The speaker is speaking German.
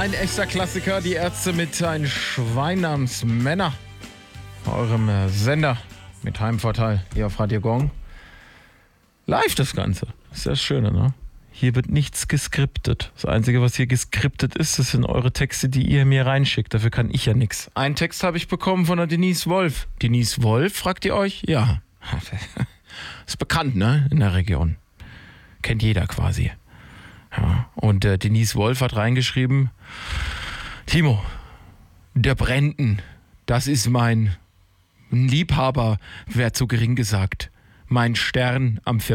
Ein echter Klassiker, die Ärzte mit Ein Schwein namens Männer. Bei eurem Sender mit Heimvorteil hier auf Radio Gong. Live das Ganze. Das ist das Schöne, ne? Hier wird nichts geskriptet. Das Einzige, was hier geskriptet ist, das sind eure Texte, die ihr mir reinschickt. Dafür kann ich ja nichts. Einen Text habe ich bekommen von der Denise Wolf. Denise Wolf, fragt ihr euch? Ja. Ist bekannt, ne? In der Region. Kennt jeder quasi. Ja. Und Denise Wolf hat reingeschrieben: Timo, der Brenden, das ist mein Liebhaber, wäre zu gering gesagt. Mein Stern am